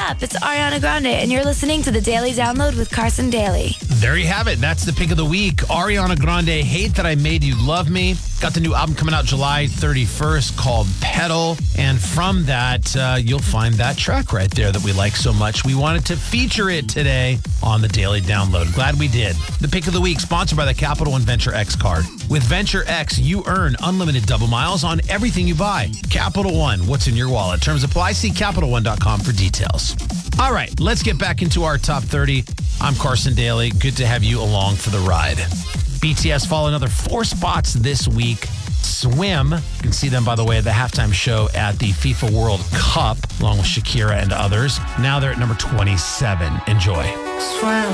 up? It's Ariana Grande, and you're listening to the Daily Download with Carson Daly. There you have it. That's the pick of the week. Ariana Grande, Hate That I Made You Love Me. Got the new album coming out July 31st called Pedal. And from that, you'll find that track right there that we like so much. We wanted to feature it today on the Daily Download. Glad we did. The pick of the week, sponsored by the Capital One Venture X card. With Venture X, you earn unlimited double miles on everything you buy. Capital One, what's in your wallet? Terms apply. See CapitalOne.com for details. All right, let's get back into our top 30. I'm Carson Daly. Good to have you along for the ride. BTS fall another 4 spots this week. Swim, you can see them, by the way, at the halftime show at the FIFA World Cup, along with Shakira and others. Now they're at number 27. Enjoy. Swim.